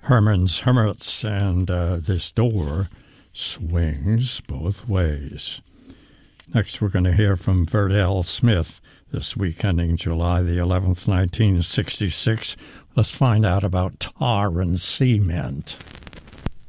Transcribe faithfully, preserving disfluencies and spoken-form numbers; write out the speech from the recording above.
Herman's Hermits, and uh, This Door Swings Both Ways. Next, we're going to hear from Verdell Smith, this week ending July the eleventh, nineteen sixty-six. Let's find out about tar and cement.